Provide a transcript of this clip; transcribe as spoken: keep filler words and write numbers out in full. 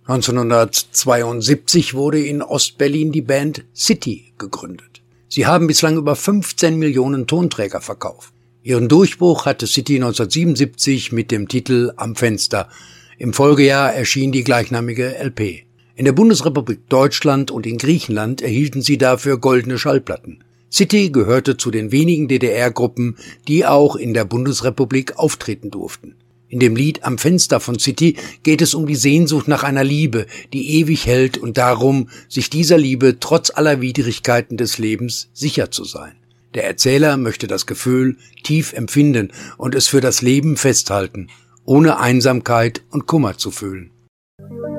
neunzehnhundertzweiundsiebzig wurde in Ostberlin die Band City gegründet. Sie haben bislang über fünfzehn Millionen Tonträger verkauft. Ihren Durchbruch hatte City neunzehnhundertsiebenundsiebzig mit dem Titel Am Fenster. Im Folgejahr erschien die gleichnamige L P. In der Bundesrepublik Deutschland und in Griechenland erhielten sie dafür goldene Schallplatten. City gehörte zu den wenigen D D R-Gruppen, die auch in der Bundesrepublik auftreten durften. In dem Lied Am Fenster von City geht es um die Sehnsucht nach einer Liebe, die ewig hält und darum, sich dieser Liebe trotz aller Widrigkeiten des Lebens sicher zu sein. Der Erzähler möchte das Gefühl tief empfinden und es für das Leben festhalten, ohne Einsamkeit und Kummer zu fühlen.